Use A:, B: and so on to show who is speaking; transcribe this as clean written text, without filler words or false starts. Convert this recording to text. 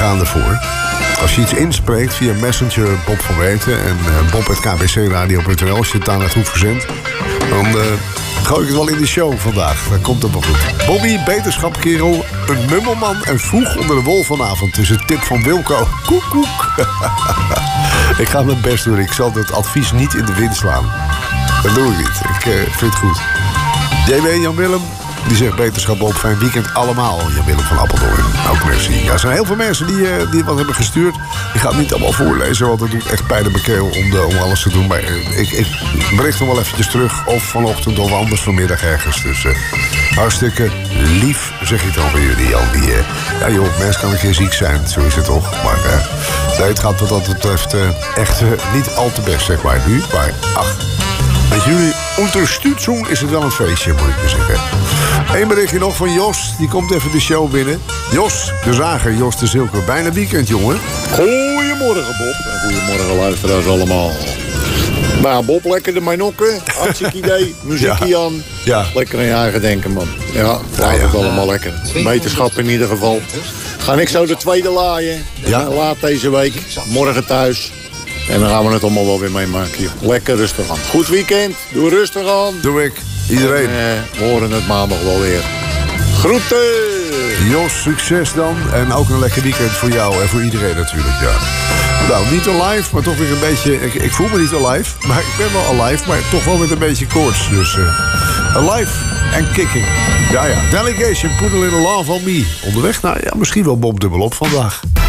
A: gaan ervoor. Als je iets inspreekt via Messenger Bob van Weten en bob@kbcradio.nl, als je het daar naartoe verzendt, dan gooi ik het wel in de show vandaag. Dan komt het wel goed. Bobby, beterschapkerel, een mummelman en vroeg onder de wol vanavond. Dus een tip van Wilco. Koek, koek. Ik ga mijn best doen. Ik zal het advies niet in de wind slaan. Dat doe ik niet. Ik vind het goed. JW, Jan-Willem, die zegt beterschap op. Fijn weekend allemaal. Jan-Willem van Apeldoorn. Ook merci. Ja, er zijn heel veel mensen die wat hebben gestuurd. Ik ga het niet allemaal voorlezen, want het doet echt pijn in mijn keel om alles te doen. Maar ik bericht nog wel eventjes terug. Of vanochtend of anders vanmiddag ergens. Dus hartstikke lief, zeg ik dan bij jullie al. Ja joh, mensen kan een keer ziek zijn. Zo is het toch. Maar nee, het gaat wat dat betreft echt niet al te best, zeg maar nu. Maar ach, met jullie onderstützung is het wel een feestje, moet ik maar zeggen. Eén berichtje nog van Jos, die komt even de show binnen. Jos, de zager, Jos de Zilker. Bijna weekend, jongen.
B: Goedemorgen, Bob. En goedemorgen, luisteraars allemaal. Nou, Bob, lekker ermee nokken. Hartstikke idee. Muziekje aan.
A: Ja.
B: Lekker aan je eigen denken, man. Ja, laat het allemaal lekker. Wetenschap in ieder geval. Ga ik zo de tweede laaien.
A: Ja.
B: Laat deze week. Morgen thuis. En dan gaan we het allemaal wel weer meemaken. Lekker rustig aan. Goed weekend. Doe rustig aan.
A: Doe ik. Iedereen.
B: En, we horen het maandag wel weer. Groeten!
A: Jos, succes dan. En ook een lekker weekend voor jou en voor iedereen natuurlijk, ja. Nou, niet alive, maar toch weer een beetje... Ik voel me niet alive, maar ik ben wel alive, maar toch wel met een beetje koorts. Dus alive en kicking. Ja. Delegation, put a little love on me. Onderweg, nou ja, misschien wel Bob dubbelop vandaag.